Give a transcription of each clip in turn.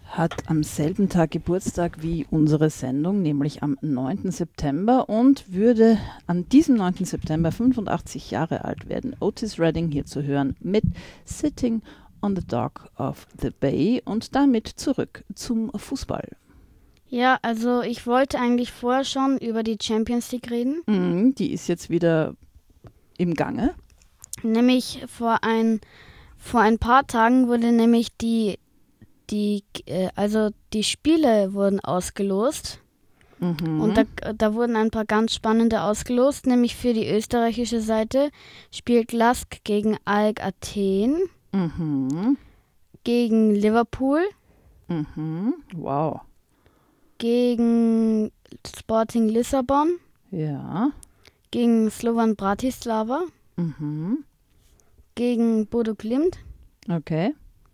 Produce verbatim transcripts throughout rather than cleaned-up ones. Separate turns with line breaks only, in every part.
hat am selben Tag Geburtstag wie unsere Sendung, nämlich am neunten September und würde an diesem neunten September fünfundachtzig Jahre alt werden. Otis Redding hier zu hören mit Sitting on the Dock of the Bay und damit zurück zum Fußball.
Ja, also ich wollte eigentlich vorher schon über die Champions League reden.
Mhm, die ist jetzt wieder im Gange.
Nämlich vor ein, vor ein paar Tagen wurde nämlich die, die, äh, also die Spiele wurden ausgelost.
Mhm.
Und da, da wurden ein paar ganz spannende ausgelost, nämlich für die österreichische Seite spielt Lask gegen A E K Athen,
Mhm.
gegen Liverpool,
Mhm. Wow.
gegen Sporting Lissabon,
Ja.
gegen Slovan Bratislava,
Mhm.
gegen Bodo Glimt,
Okay.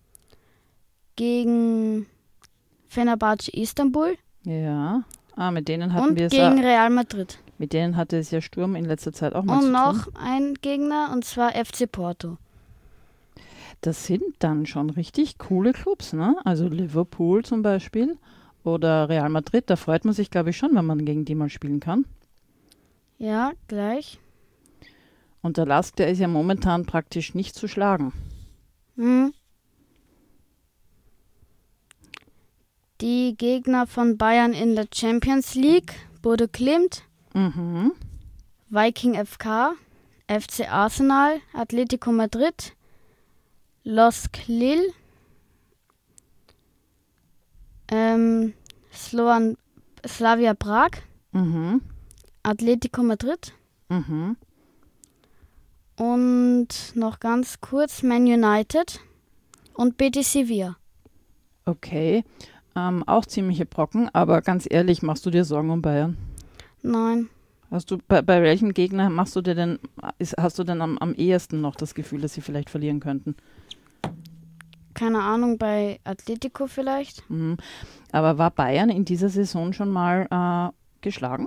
gegen Fenerbahce Istanbul
Ja. Ah, mit denen hatten
und
wir es
gegen
ja,
Real Madrid.
mit denen hatte es ja Sturm in letzter Zeit auch mal zu
Und noch
tun.
ein Gegner, und zwar F C Porto.
Das sind dann schon richtig coole Clubs, ne? Also Liverpool zum Beispiel oder Real Madrid, da freut man sich, glaube ich, schon, wenn man gegen die mal spielen kann.
Ja, gleich.
Und der Lask, der ist ja momentan praktisch nicht zu schlagen.
Hm. Die Gegner von Bayern in der Champions League: Bodo Glimt,
Mhm.
Viking F K, F C Arsenal, Atletico Madrid, Losk Lille, ähm, Slovan Slavia Prag,
Mhm.
Atletico Madrid
Mhm.
und noch ganz kurz Man United und Betis Sevilla.
Okay. Ähm, auch ziemliche Brocken, aber ganz ehrlich, machst du dir Sorgen um Bayern?
Nein,
Hast du bei, bei welchem Gegner machst du dir denn, ist, hast du denn am, am ehesten noch das Gefühl, dass sie vielleicht verlieren könnten?
keine Ahnung, bei Atletico vielleicht.
Mhm. Aber war Bayern in dieser Saison schon mal äh, geschlagen?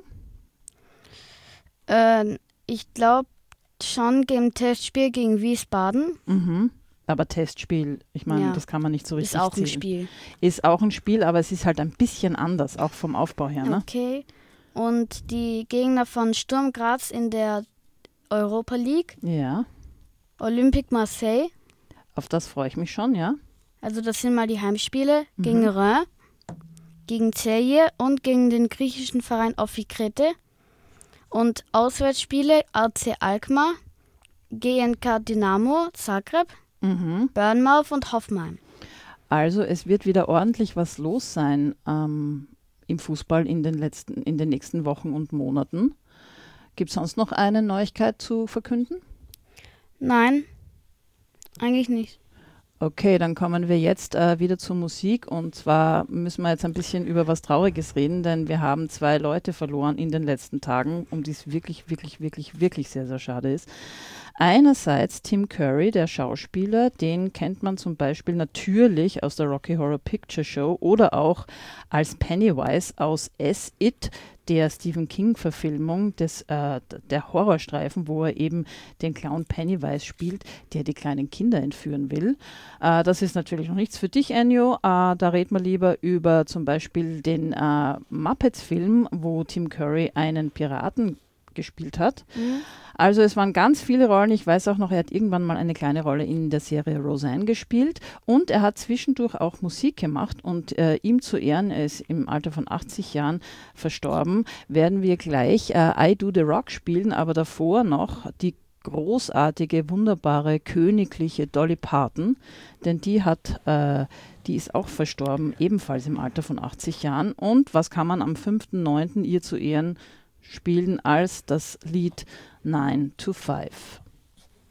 Äh, ich glaube schon im Testspiel gegen Wiesbaden.
Mhm. Aber Testspiel, ich meine,
Ja,
das kann man nicht so richtig
ist auch ein
zählen.
Spiel.
Ist auch ein Spiel, aber es ist halt ein bisschen anders, auch vom Aufbau her, ne?
Okay. Und die Gegner von Sturm Graz in der Europa League:
Ja,
Olympique Marseille.
auf das freue ich mich schon, ja.
Also das sind mal die Heimspiele
Mhm.
gegen Reims, gegen Celje und gegen den griechischen Verein Ofikrete. Und Auswärtsspiele: A C Alkmaar, G N K Dynamo Zagreb,
Mhm.
Bournemouth und Hoffenheim.
Also es wird wieder ordentlich was los sein ähm, im Fußball in den letzten, in den nächsten Wochen und Monaten. Gibt es sonst noch eine Neuigkeit zu verkünden?
Nein, eigentlich nicht.
Okay, dann kommen wir jetzt äh, wieder zur Musik und zwar müssen wir jetzt ein bisschen über was Trauriges reden, denn wir haben zwei Leute verloren in den letzten Tagen, um die es wirklich, wirklich, wirklich, wirklich sehr, sehr schade ist. Einerseits Tim Curry, der Schauspieler, den kennt man zum Beispiel natürlich aus der Rocky Horror Picture Show oder auch als Pennywise aus S. It, der Stephen King-Verfilmung des, äh, der Horrorstreifen, wo er eben den Clown Pennywise spielt, der die kleinen Kinder entführen will. Äh, das ist natürlich noch nichts für dich, Ennio. Äh, da reden wir lieber über zum Beispiel den äh, Muppets-Film, wo Tim Curry einen Piraten gespielt hat.
Mhm.
Also es waren ganz viele Rollen. Ich weiß auch noch, er hat irgendwann mal eine kleine Rolle in der Serie Roseanne gespielt und er hat zwischendurch auch Musik gemacht und äh, ihm zu Ehren, er ist im Alter von achtzig Jahren verstorben, werden wir gleich äh, I Do The Rock spielen, aber davor noch die großartige, wunderbare, königliche Dolly Parton, denn die hat, äh, die ist auch verstorben, ebenfalls im Alter von achtzig Jahren. Und was kann man am fünften neunten ihr zu Ehren spielen als das Lied nine to five?